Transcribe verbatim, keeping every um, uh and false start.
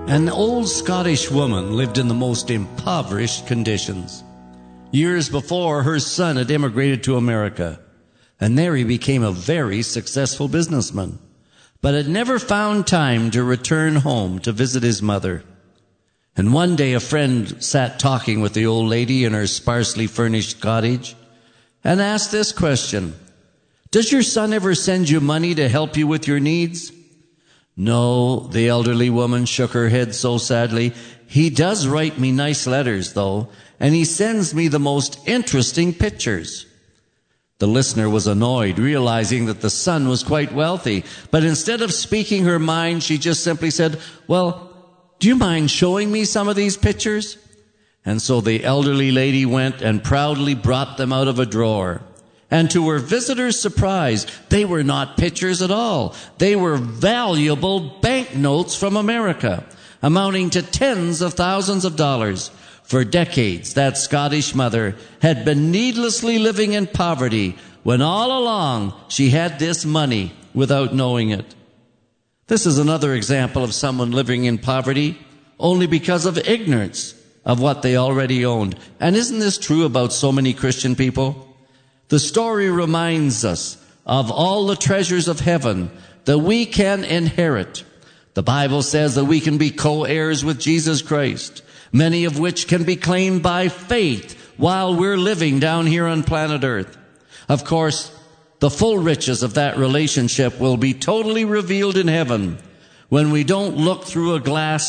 An old Scottish woman lived in the most impoverished conditions. Years before, her son had immigrated to America, and there he became a very successful businessman, but had never found time to return home to visit his mother. And one day a friend sat talking with the old lady in her sparsely furnished cottage and asked this question: "Does your son ever send you money to help you with your needs?" "No," the elderly woman shook her head so sadly. "He does write me nice letters, though, and he sends me the most interesting pictures." The listener was annoyed, realizing that the son was quite wealthy. But instead of speaking her mind, she just simply said, "Well, do you mind showing me some of these pictures?" And so the elderly lady went and proudly brought them out of a drawer. And to her visitor's surprise, they were not pictures at all. They were valuable banknotes from America, amounting to tens of thousands of dollars. For decades, that Scottish mother had been needlessly living in poverty when all along she had this money without knowing it. This is another example of someone living in poverty only because of ignorance of what they already owned. And isn't this true about so many Christian people? The story reminds us of all the treasures of heaven that we can inherit. The Bible says that we can be co-heirs with Jesus Christ, many of which can be claimed by faith while we're living down here on planet Earth. Of course, the full riches of that relationship will be totally revealed in heaven when we don't look through a glass